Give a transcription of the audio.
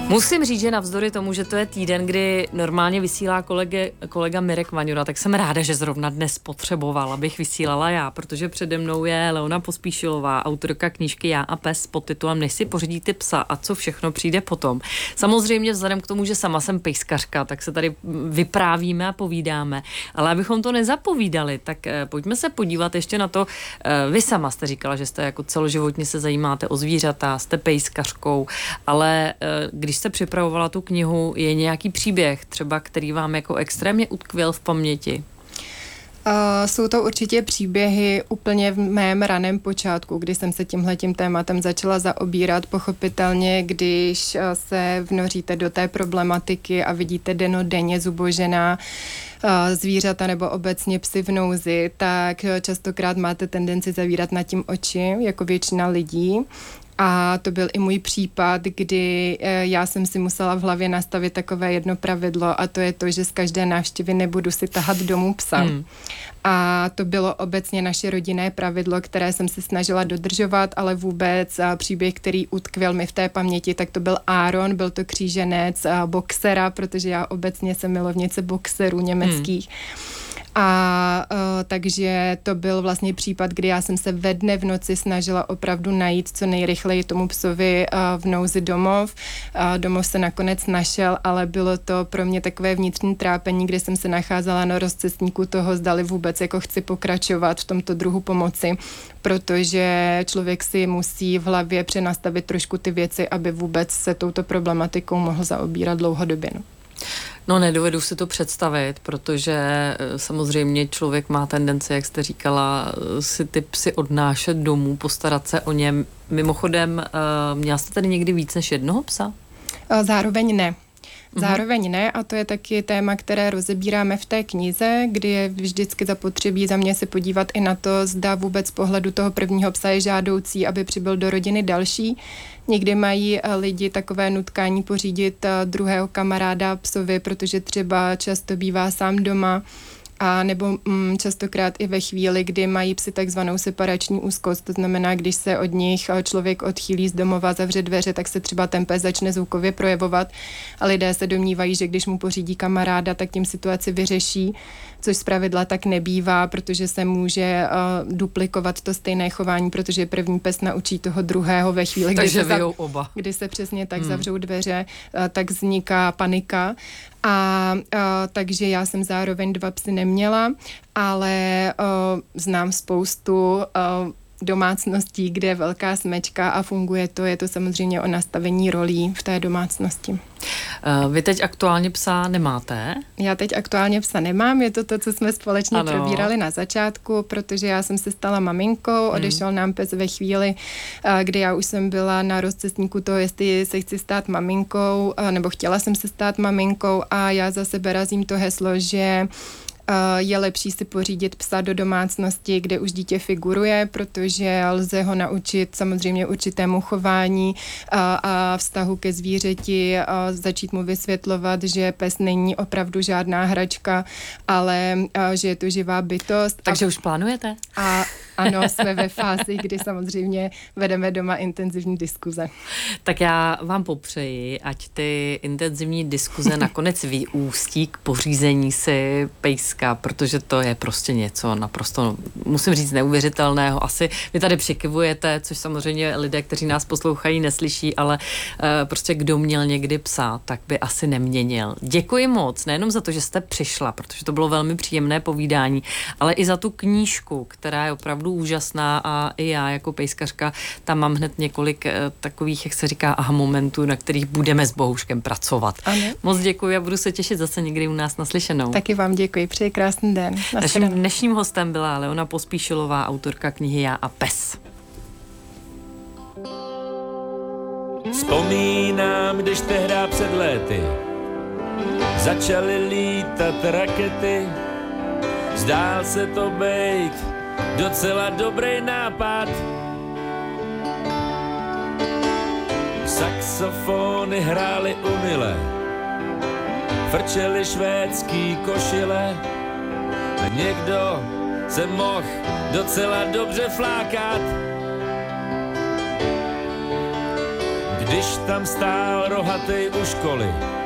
Musím říct, že navzdory tomu, že to je týden, kdy normálně vysílá kolega Mirek Vaňura, tak jsem ráda, že zrovna dnes potřeboval, abych vysílala já, protože přede mnou je Leona Pospíšilová, autorka knížky Já a pes s podtitulem Než si pořídíte psa a co všechno přijde potom. Samozřejmě vzhledem k tomu, že sama jsem pejskařka, tak se tady vyprávíme a povídáme, ale abychom to nezapovídali, tak pojďme se podívat ještě na to. Vy sama jste říkala, že jste jako celoživotně se zajímáte o zvířata, jste pejskařkou, ale když jste připravovala tu knihu, je nějaký příběh třeba, který vám jako extrémně utkvěl v paměti? Jsou to určitě příběhy úplně v mém raném počátku, kdy jsem se tímhletím tématem začala zaobírat. Pochopitelně, když se vnoříte do té problematiky a vidíte dennodenně zubožená zvířata nebo obecně psy v nouzi, tak častokrát máte tendenci zavírat nad tím oči, jako většina lidí. A to byl i můj případ, kdy já jsem si musela v hlavě nastavit takové jedno pravidlo a to je to, že z každé návštěvy nebudu si tahat domů psa. A to bylo obecně naše rodinné pravidlo, které jsem se snažila dodržovat, ale vůbec příběh, který utkvěl mi v té paměti, tak to byl Aaron, byl to kříženec boxera, protože já obecně jsem milovnice boxerů německých. Takže to byl vlastně případ, kdy já jsem se ve dne v noci snažila opravdu najít co nejrychleji tomu psovi v nouzi domov. Domov se nakonec našel, ale bylo to pro mě takové vnitřní trápení, kde jsem se nacházela na rozcestníku toho, zdali vůbec jako chci pokračovat v tomto druhu pomoci, protože člověk si musí v hlavě přenastavit trošku ty věci, aby vůbec se touto problematikou mohl zaobírat dlouhodobě. No, nedovedu si to představit, protože samozřejmě člověk má tendenci, jak jste říkala, si ty psy odnášet domů, postarat se o ně. Mimochodem, měla jste tady někdy víc než jednoho psa? Zároveň ne. Zároveň ne, a to je taky téma, které rozebíráme v té knize, kdy je vždycky zapotřebí za mě se podívat i na to, zda vůbec z pohledu toho prvního psa je žádoucí, aby přibyl do rodiny další. Někdy mají lidi takové nutkání pořídit druhého kamaráda psovi, protože třeba často bývá sám doma, a nebo častokrát i ve chvíli, kdy mají psi takzvanou separační úzkost, to znamená, když se od nich člověk odchýlí z domova, zavře dveře, tak se třeba ten pes začne zvukově projevovat a lidé se domnívají, že když mu pořídí kamaráda, tak tím situaci vyřeší, což zpravidla tak nebývá, protože se může duplikovat to stejné chování, protože první pes naučí toho druhého ve chvíli, kdy se přesně tak zavřou dveře, tak vzniká panika. Takže já jsem zároveň 2 psy neměla, ale znám spoustu domácností, kde je velká smečka a funguje to, je to samozřejmě o nastavení rolí v té domácnosti. Vy teď aktuálně psa nemáte? Já teď aktuálně psa nemám, je to, co jsme společně probírali na začátku, protože já jsem se stala maminkou, odešel nám pes ve chvíli, kdy já už jsem byla na rozcestníku toho, jestli se chci stát maminkou, nebo chtěla jsem se stát maminkou a já za sebe razím to heslo, že je lepší si pořídit psa do domácnosti, kde už dítě figuruje, protože lze ho naučit samozřejmě určitému chování a vztahu ke zvířeti, začít mu vysvětlovat, že pes není opravdu žádná hračka, ale že je to živá bytost. Takže už plánujete? Ano, jsme ve fázi, kdy samozřejmě vedeme doma intenzivní diskuze. Tak já vám popřeji, ať ty intenzivní diskuze nakonec vyústí k pořízení si pejska, protože to je prostě něco naprosto, musím říct, neuvěřitelného. Asi vy tady přikivujete, což samozřejmě lidé, kteří nás poslouchají, neslyší, ale prostě kdo měl někdy psa, tak by asi neměnil. Děkuji moc, nejenom za to, že jste přišla, protože to bylo velmi příjemné povídání, ale i za tu knížku, která je opravdu úžasná a i já jako pejskařka tam mám hned několik takových, jak se říká, aha momentů, na kterých budeme s Bohouškem pracovat. Ano. Moc děkuji a budu se těšit zase někdy u nás naslyšenou. Taky vám děkuji, přeji krásný den. Naším dnešním hostem byla Leona Pospíšilová, autorka knihy Já a pes. Vzpomínám, když tehdy před léty začaly lítat rakety, zdál se to bejt docela dobrý nápad. Saxofony hrály umile, frčely švédský košile a někdo se mohl docela dobře flákat. když tam stál rohatej u školy.